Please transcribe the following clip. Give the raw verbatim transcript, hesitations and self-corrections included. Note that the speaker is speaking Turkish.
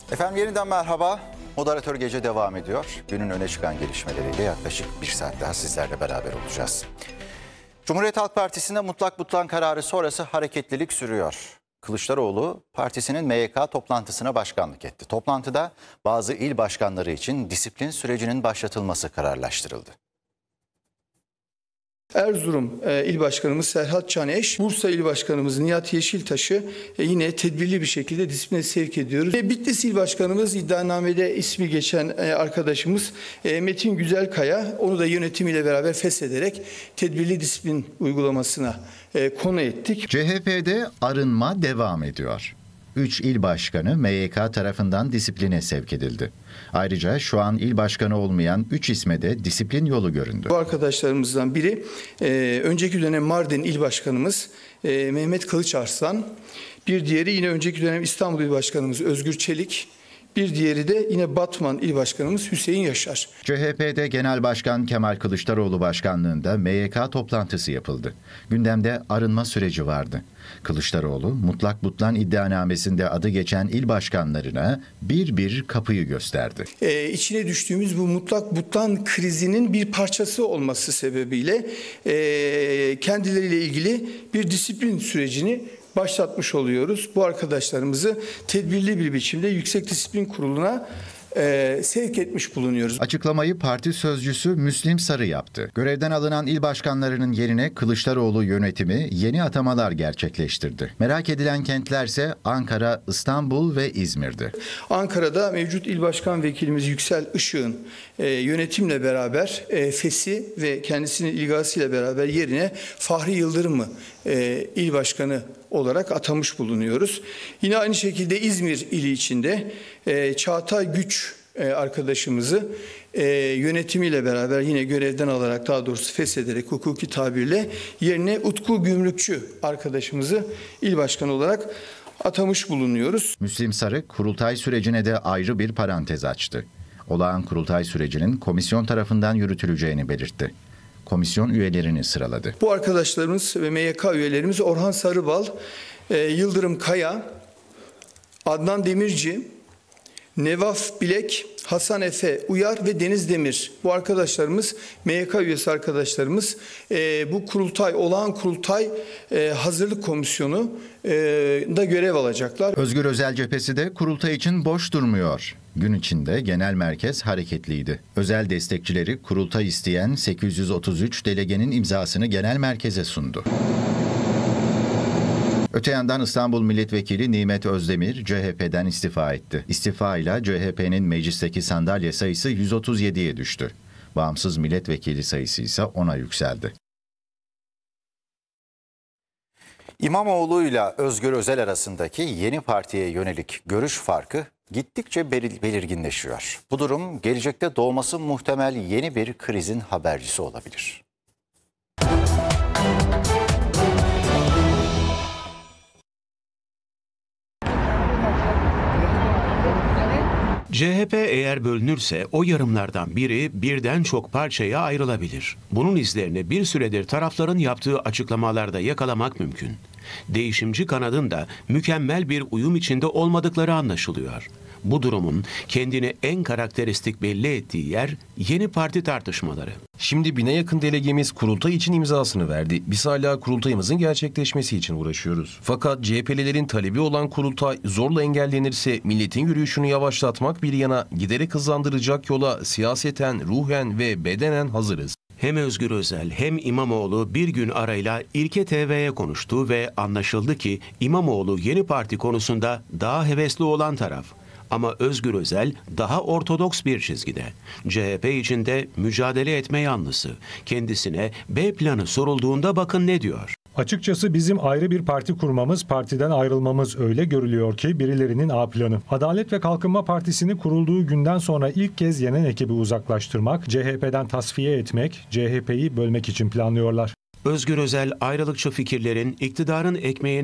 Efendim yeniden merhaba. Moderatör Gece devam ediyor. Günün öne çıkan gelişmeleriyle yaklaşık bir saat daha sizlerle beraber olacağız. Cumhuriyet Halk Partisi'nde mutlak butlan kararı sonrası hareketlilik sürüyor. Kılıçdaroğlu partisinin M Y K toplantısına başkanlık etti. Toplantıda bazı il başkanları için disiplin sürecinin başlatılması kararlaştırıldı. Erzurum e, İl Başkanımız Serhat Caneş, Bursa İl Başkanımız Nihat Yeşiltaş'ı e, yine tedbirli bir şekilde disipline sevk ediyoruz. E, Bitlis İl Başkanımız iddianamede ismi geçen e, arkadaşımız e, Metin Güzelkaya, onu da yönetimiyle beraber feshederek tedbirli disiplin uygulamasına e, konu ettik. C H P'de arınma devam ediyor. Üç il başkanı M Y K tarafından disipline sevk edildi. Ayrıca şu an il başkanı olmayan üç isme de disiplin yolu göründü. Bu arkadaşlarımızdan biri e, önceki dönem Mardin İl Başkanımız e, Mehmet Kılıçarslan, bir diğeri yine önceki dönem İstanbul İl Başkanımız Özgür Çelik, bir diğeri de yine Batman İl Başkanımız Hüseyin Yaşar. C H P'de Genel Başkan Kemal Kılıçdaroğlu başkanlığında M Y K toplantısı yapıldı. Gündemde arınma süreci vardı. Kılıçdaroğlu mutlak butlan iddianamesinde adı geçen il başkanlarına bir bir kapıyı gösterdi. Ee, içine düştüğümüz bu mutlak butlan krizinin bir parçası olması sebebiyle e, kendileriyle ilgili bir disiplin sürecini başlatmış oluyoruz. Bu arkadaşlarımızı tedbirli bir biçimde Yüksek Disiplin Kurulu'na e, sevk etmiş bulunuyoruz. Açıklamayı parti sözcüsü Müslim Sarı yaptı. Görevden alınan il başkanlarının yerine Kılıçdaroğlu yönetimi yeni atamalar gerçekleştirdi. Merak edilen kentlerse Ankara, İstanbul ve İzmir'di. Ankara'da mevcut il başkan vekilimiz Yüksel Işık'ın e, yönetimle beraber e, fesi ve kendisinin ilgisiyle beraber yerine Fahri Yıldırım'ı e, il başkanı olarak atamış bulunuyoruz. Yine aynı şekilde İzmir ili içinde e, Çağatay Güç e, arkadaşımızı e, yönetimiyle beraber yine görevden alarak, daha doğrusu feshederek hukuki tabirle yerine Utku Gümrükçü arkadaşımızı il başkanı olarak atamış bulunuyoruz. Müslim Sarı kurultay sürecine de ayrı bir parantez açtı. Olağan kurultay sürecinin komisyon tarafından yürütüleceğini belirtti. Komisyon üyelerini sıraladı. Bu arkadaşlarımız ve M Y K üyelerimiz Orhan Sarıbal, e, Yıldırım Kaya, Adnan Demirci, Nevaf Bilek, Hasan Efe Uyar ve Deniz Demir. Bu arkadaşlarımız, M Y K üyesi arkadaşlarımız e, bu kurultay, olağan kurultay e, hazırlık komisyonu e, da görev alacaklar. Özgür Özel cephesi de kurultay için boş durmuyor. Gün içinde genel merkez hareketliydi. Özel destekçileri kurultay isteyen sekiz yüz otuz üç delegenin imzasını genel merkeze sundu. Öte yandan İstanbul Milletvekili Nimet Özdemir C H P'den istifa etti. İstifa ile C H P'nin meclisteki sandalye sayısı yüz otuz yediye düştü. Bağımsız milletvekili sayısı ise ona yükseldi. İmamoğlu ile Özgür Özel arasındaki yeni partiye yönelik görüş farkı gittikçe belirginleşiyor. Bu durum gelecekte doğması muhtemel yeni bir krizin habercisi olabilir. C H P eğer bölünürse o yarımlardan biri birden çok parçaya ayrılabilir. Bunun izlerini bir süredir tarafların yaptığı açıklamalarda yakalamak mümkün. Değişimci kanadın da mükemmel bir uyum içinde olmadıkları anlaşılıyor. Bu durumun kendini en karakteristik belli ettiği yer yeni parti tartışmaları. Şimdi bine yakın delegemiz kurultay için imzasını verdi. Biz hala kurultayımızın gerçekleşmesi için uğraşıyoruz. Fakat C H P'lilerin talebi olan kurultay zorla engellenirse milletin yürüyüşünü yavaşlatmak bir yana giderek hızlandıracak yola siyaseten, ruhen ve bedenen hazırız. Hem Özgür Özel hem İmamoğlu bir gün arayla İlke T V'ye konuştu ve anlaşıldı ki İmamoğlu yeni parti konusunda daha hevesli olan taraf. Ama Özgür Özel daha ortodoks bir çizgide. C H P içinde mücadele etme yanlısı. Kendisine B planı sorulduğunda bakın ne diyor. Açıkçası bizim ayrı bir parti kurmamız, partiden ayrılmamız öyle görülüyor ki birilerinin A planı. Adalet ve Kalkınma Partisi'ni kurulduğu günden sonra ilk kez yenen ekibi uzaklaştırmak, C H P'den tasfiye etmek, C H P'yi bölmek için planlıyorlar. Özgür Özel ayrılıkçı fikirlerin iktidarın ekmeğine